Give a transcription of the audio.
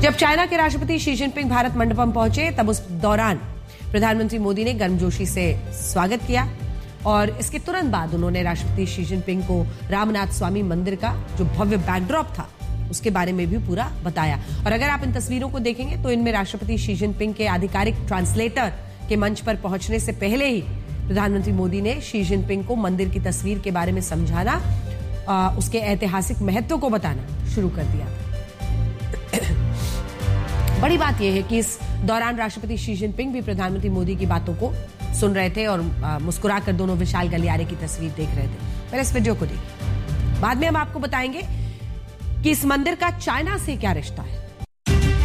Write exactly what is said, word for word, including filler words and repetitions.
जब चाइना के राष्ट्रपति शी जिनपिंग भारत मंडपम पहुंचे तब उस दौरान प्रधानमंत्री मोदी ने गर्मजोशी से स्वागत किया और इसके तुरंत बाद उन्होंने राष्ट्रपति शी जिनपिंग को रामनाथ स्वामी मंदिर का जो भव्य बैकड्रॉप था उसके बारे में भी पूरा बताया। और अगर आप इन तस्वीरों को देखेंगे तो इनमें राष्ट्रपति शी जिनपिंग के आधिकारिक ट्रांसलेटर के मंच पर पहुंचने से पहले ही प्रधानमंत्री मोदी ने शी जिनपिंग को मंदिर की तस्वीर के बारे में समझाना, आ, उसके ऐतिहासिक महत्व को बताना शुरू कर दिया था। बड़ी बात यह है कि इस दौरान राष्ट्रपति शी जिनपिंग भी प्रधानमंत्री मोदी की बातों को सुन रहे थे और मुस्कुराकर दोनों विशाल गलियारे की तस्वीर देख रहे थे। पहले इस वीडियो को देखिए, बाद में हम आपको बताएंगे कि इस मंदिर का चाइना से क्या रिश्ता है।